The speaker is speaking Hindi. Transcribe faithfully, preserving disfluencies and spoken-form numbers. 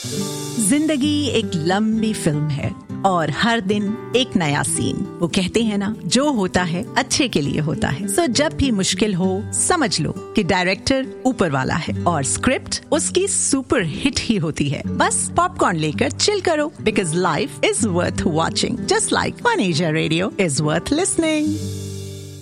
जिंदगी एक लंबी फिल्म है और हर दिन एक नया सीन। वो कहते हैं ना, जो होता है अच्छे के लिए होता है। सो जब भी मुश्किल हो, समझ लो कि डायरेक्टर ऊपर वाला है और स्क्रिप्ट उसकी सुपर हिट ही होती है। बस पॉपकॉर्न लेकर चिल करो, because life is worth watching, just like one Asia radio is worth listening.